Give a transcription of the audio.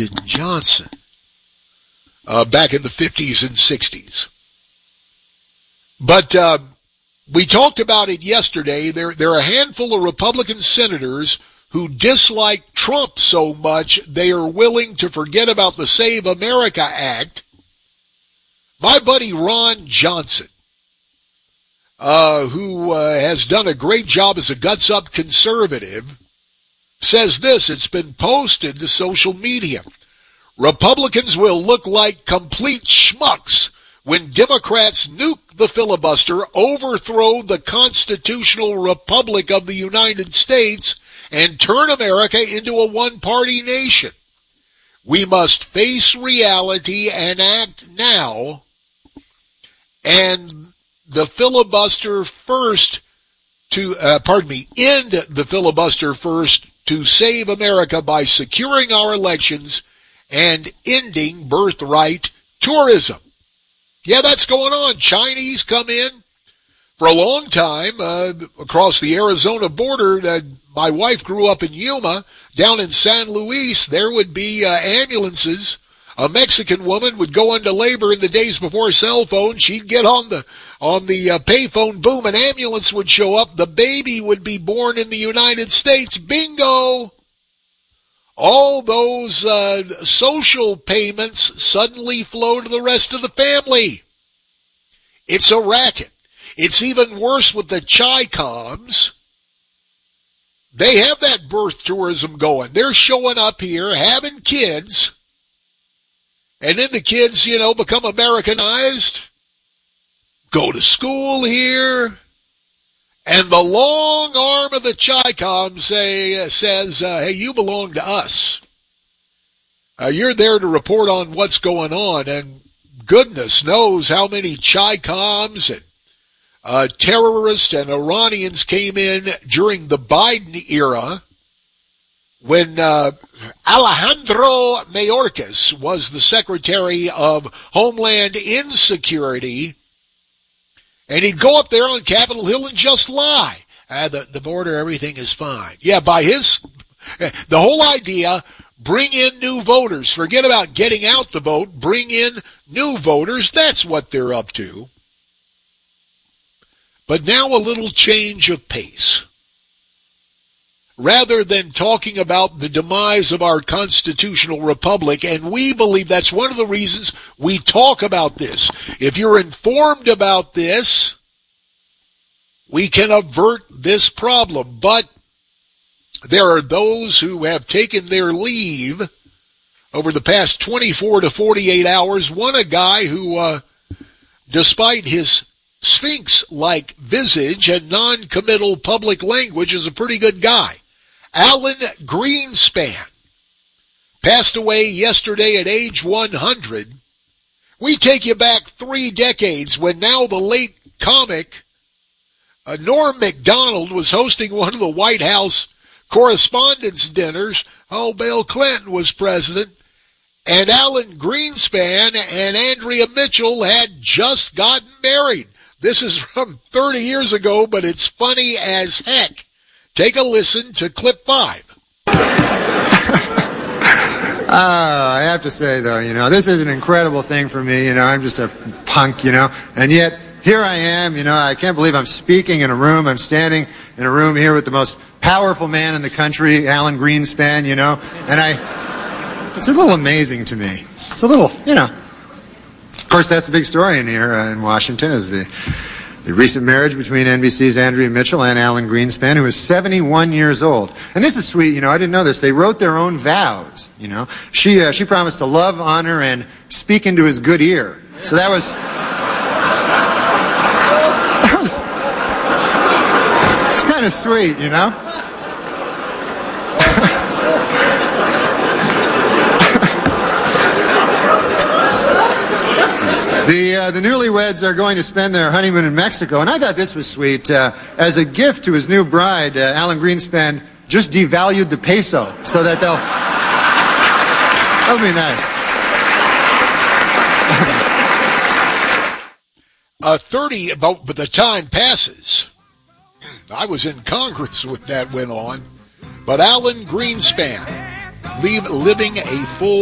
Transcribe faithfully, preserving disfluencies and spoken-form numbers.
Lyndon Johnson uh, back in the fifties and sixties. But uh, we talked about it yesterday. There, there are a handful of Republican senators who dislike Trump so much they are willing to forget about the Save America Act. My buddy Ron Johnson, uh, who uh, has done a great job as a guts-up conservative, says this. It's been posted to social media. Republicans will look like complete schmucks when Democrats nuke the filibuster, overthrow the constitutional republic of the United States, and turn America into a one-party nation. We must face reality and act now, and the filibuster first to, uh, pardon me, end the filibuster first to save America by securing our elections and ending birthright tourism. Yeah, that's going on. Chinese come in for a long time uh, across the Arizona border. Uh, my wife grew up in Yuma. Down in San Luis, there would be uh, ambulances. A Mexican woman would go into labor in the days before cell phones. She'd get on the on the uh, payphone, boom, an ambulance would show up. The baby would be born in the United States. Bingo! All those uh, social payments suddenly flow to the rest of the family. It's a racket. It's even worse with the Chi-Coms. They have that birth tourism going. They're showing up here, having kids, and then the kids, you know, become Americanized, go to school here, and the long arm of the Chi-Com say, says, uh, hey, you belong to us. Uh, you're there to report on what's going on, and goodness knows how many Chi-Coms and uh, terrorists and Iranians came in during the Biden era when uh, Alejandro Mayorkas was the Secretary of Homeland Insecurity. And he'd go up there on Capitol Hill and just lie. Uh, the, the border, everything is fine. Yeah, by his, the whole idea, bring in new voters. Forget about getting out the vote. Bring in new voters. That's what they're up to. But now a little change of pace. Rather than talking about the demise of our constitutional republic, and we believe that's one of the reasons we talk about this. If you're informed about this, we can avert this problem. But there are those who have taken their leave over the past twenty-four to forty-eight hours. One, a guy who, uh, despite his Sphinx-like visage and non-committal public language, is a pretty good guy. Alan Greenspan passed away yesterday at age one hundred. We take you back three decades when now the late comic uh, Norm Macdonald was hosting one of the White House Correspondents' Dinners. Oh, Bill Clinton was president. And Alan Greenspan and Andrea Mitchell had just gotten married. This is from thirty years ago, but it's funny as heck. Take a listen to clip five. Uh, I have to say, though, you know, this is an incredible thing for me. You know, I'm just a punk, you know, and yet here I am, you know, I can't believe I'm speaking in a room. I'm standing in a room here with the most powerful man in the country, Alan Greenspan, you know, and I, it's a little amazing to me. It's a little, you know, of course, that's the big story in here uh, in Washington is the The recent marriage between N B C's Andrea Mitchell and Alan Greenspan, who is seventy-one years old. And this is sweet, you know, I didn't know this. They wrote their own vows, you know. She uh, she promised to love, honor, and speak into his good ear. So that was... That was... It's kind of sweet, you know. The uh, the newlyweds are going to spend their honeymoon in Mexico, and I thought this was sweet. Uh, as a gift to his new bride, uh, Alan Greenspan just devalued the peso so that they'll... That'll be nice. uh, thirty, but, but the time passes. I was in Congress when that went on. But Alan Greenspan, leave, living a full